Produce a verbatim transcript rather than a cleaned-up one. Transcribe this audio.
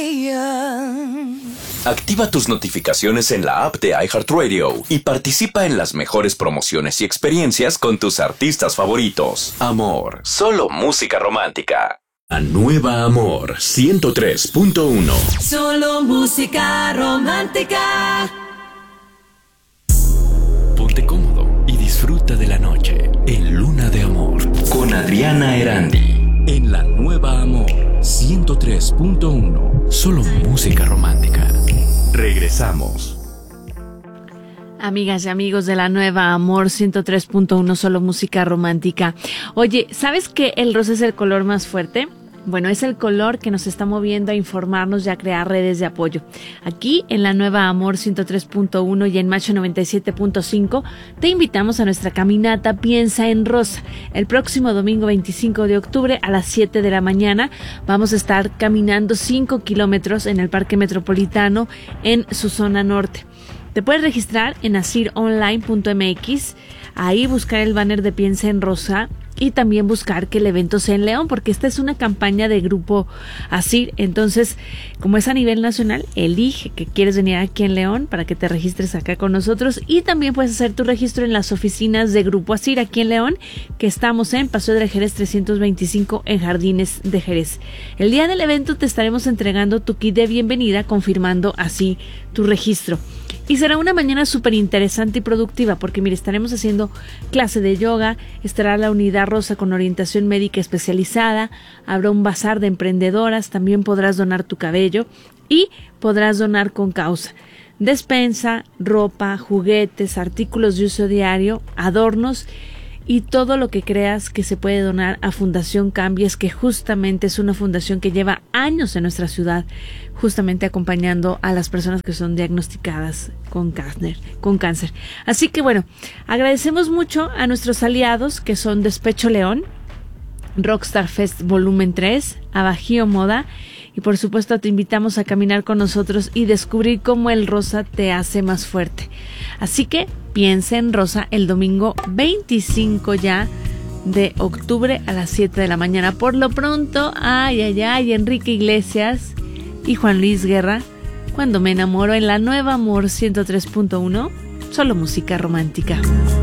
Activa tus notificaciones en la app de iHeartRadio y participa en las mejores promociones y experiencias con tus artistas favoritos. Amor, solo música romántica. La nueva Amor ciento tres punto uno. Solo música romántica. Ponte cómodo y disfruta de la noche en Luna de Amor con Adriana Erandi. En la nueva Amor ciento tres punto uno. Solo música romántica. Regresamos. Amigas y amigos de la nueva Amor ciento tres punto uno, solo música romántica. Oye, ¿sabes que el rosa es el color más fuerte? Bueno, es el color que nos está moviendo a informarnos y a crear redes de apoyo. Aquí en la nueva Amor ciento tres punto uno y en Macho noventa y siete punto cinco te invitamos a nuestra caminata Piensa en Rosa. El próximo domingo veinticinco de octubre a las siete de la mañana vamos a estar caminando cinco kilómetros en el Parque Metropolitano en su zona norte. Te puedes registrar en asir online punto m x, ahí buscar el banner de Piensa en Rosa y también buscar que el evento sea en León, porque esta es una campaña de Grupo Asir. Entonces, como es a nivel nacional, elige que quieres venir aquí en León para que te registres acá con nosotros, y también puedes hacer tu registro en las oficinas de Grupo Asir aquí en León, que estamos en Paseo de Jerez trescientos veinticinco en Jardines de Jerez. El día del evento te estaremos entregando tu kit de bienvenida, confirmando así tu registro. Y será una mañana súper interesante y productiva porque, mire, estaremos haciendo clase de yoga, estará la unidad rosa con orientación médica especializada, habrá un bazar de emprendedoras, también podrás donar tu cabello y podrás donar con causa. Despensa, ropa, juguetes, artículos de uso diario, adornos y todo lo que creas que se puede donar a Fundación Cambies, que justamente es una fundación que lleva años en nuestra ciudad, justamente acompañando a las personas que son diagnosticadas con cáncer, con cáncer. Así que bueno, agradecemos mucho a nuestros aliados que son Despecho León, Rockstar Fest Volumen tres, a Bajío Moda, y por supuesto te invitamos a caminar con nosotros y descubrir cómo el rosa te hace más fuerte. Así que piensa en rosa el domingo veinticinco ya de octubre a las siete de la mañana. Por lo pronto, ay, ay, ay, Enrique Iglesias y Juan Luis Guerra, Cuando me enamoro, en la nueva Amor ciento tres punto uno, solo música romántica.